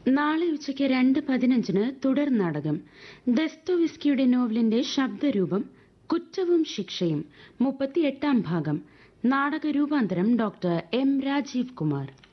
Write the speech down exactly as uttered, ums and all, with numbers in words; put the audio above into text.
നാളെ ഉച്ചയ്ക്ക് രണ്ട് പതിനഞ്ചിന് തുടർ നാടകം ദസ്തോവ്സ്കിയുടെ നോവലിന്റെ ശബ്ദരൂപം കുറ്റവും ശിക്ഷയും മുപ്പത്തിയെട്ടാം ഭാഗം. നാടക രൂപാന്തരം ഡോക്ടർ എം രാജീവ് കുമാർ.